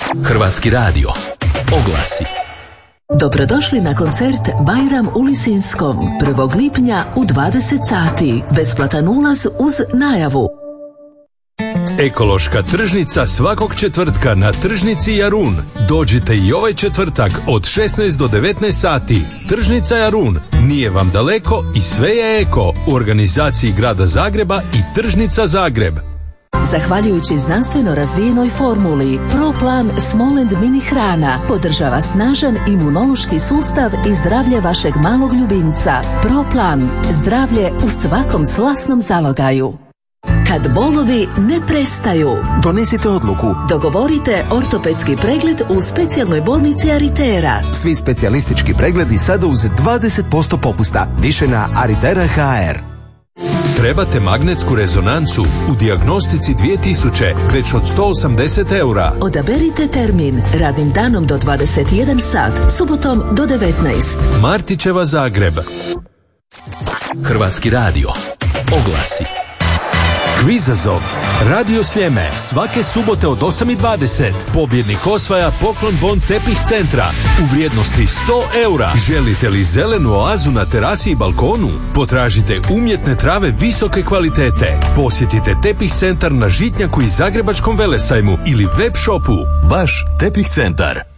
Hrvatski radio. Oglasi. Dobrodošli na koncert Bajram u Lisinskom 1. lipnja u 20 sati. Besplatan ulaz uz najavu. Ekološka tržnica svakog četvrtka na tržnici Jarun. Dođite i ovaj četvrtak od 16 do 19 sati. Tržnica Jarun. Nije vam daleko i sve je eko. U organizaciji Grada Zagreba i Tržnica Zagreb. Zahvaljujući znanstveno razvijenoj formuli ProPlan Smolend mini hrana podržava snažan imunološki sustav i zdravlje vašeg malog ljubimca. ProPlan. Zdravlje u svakom slasnom zalogaju. Kad bolovi ne prestaju, donesite odluku. Dogovorite ortopedski pregled u specijalnoj bolnici Aritera. Svi specijalistički pregledi sada uz 20% popusta. Više na Aritera.hr. Trebate magnetsku rezonancu u dijagnostici 2000 već od 180 eura. Odaberite termin radnim danom do 21 sat, subotom do 19. Martićeva Zagreb. Hrvatski radio. Oglasi. Kvizazov. Radio Sljeme. Svake subote od 8:20. Pobjednik osvaja poklon Bond tepih centra u vrijednosti 100 eura. Želite li zelenu oazu na terasi i balkonu? Potražite umjetne trave visoke kvalitete. Posjetite tepih centar na Žitnjaku i Zagrebačkom velesajmu ili web shopu. Vaš tepih centar.